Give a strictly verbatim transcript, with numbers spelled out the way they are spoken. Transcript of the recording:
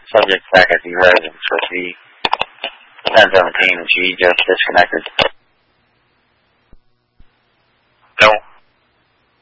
subject back at the residence with the ten seventeen, and she just disconnected.